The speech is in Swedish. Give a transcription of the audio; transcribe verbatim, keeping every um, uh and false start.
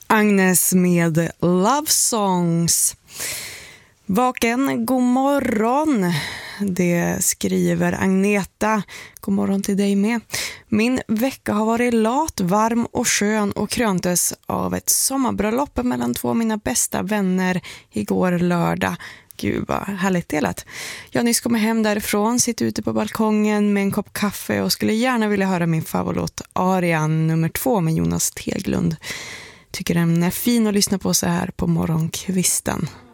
Agnes med Love Songs. Vaken, god morgon. Det skriver Agneta. God morgon till dig med. Min vecka har varit lat, varm och skön och kröntes av ett sommarbröllop mellan två av mina bästa vänner igår lördag. Gud vad härligt delat. Jag nyss kommer hem därifrån, sitter ute på balkongen med en kopp kaffe och skulle gärna vilja höra min favoritlåt Arian nummer två med Jonas Teglund. Tycker den är fin att lyssna på så här på morgonkvisten.